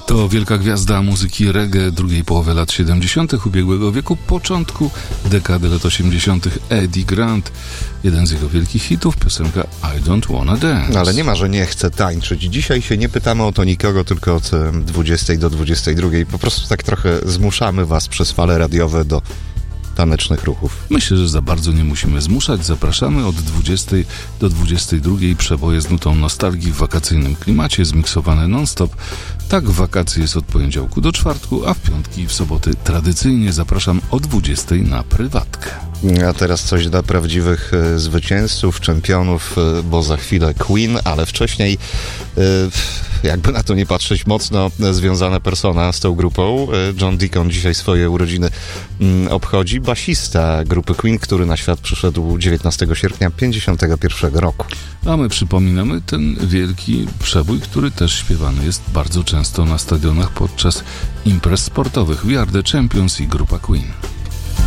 To wielka gwiazda muzyki reggae drugiej połowy lat 70. ubiegłego wieku, początku dekady lat 80. Eddie Grant. Jeden z jego wielkich hitów, piosenka I Don't Wanna Dance. Ale nie ma, że nie chcę tańczyć. Dzisiaj się nie pytamy o to nikogo, tylko od 20 do 22. Po prostu tak trochę zmuszamy was przez fale radiowe do tanecznych ruchów. Myślę, że za bardzo nie musimy zmuszać. Zapraszamy od 20 do 22 przeboje z nutą nostalgii w wakacyjnym klimacie, zmiksowane non-stop. Tak w wakacje jest od poniedziałku do czwartku, a w piątki i w soboty tradycyjnie zapraszam o 20 na prywatkę. A teraz coś dla prawdziwych zwycięzców, czempionów, bo za chwilę Queen, ale wcześniej, jakby na to nie patrzeć, mocno związana persona z tą grupą. John Deacon dzisiaj swoje urodziny obchodzi. Basista grupy Queen, który na świat przyszedł 19 sierpnia 1951 roku. A my przypominamy ten wielki przebój, który też śpiewany jest bardzo często na stadionach podczas imprez sportowych. We Are The Champions i grupa Queen.